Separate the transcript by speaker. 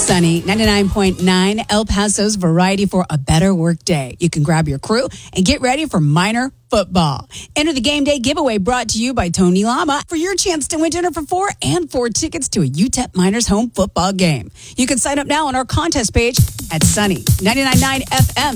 Speaker 1: Sunny 99.9, El Paso's variety for a better work day. You can grab your crew and get ready for Miner football. Enter the game day giveaway brought to you by Tony Lama for your chance to win dinner for 4 and 4 tickets to a UTEP Miners home football game. You can sign up now on our contest page at Sunny 99.9 FM.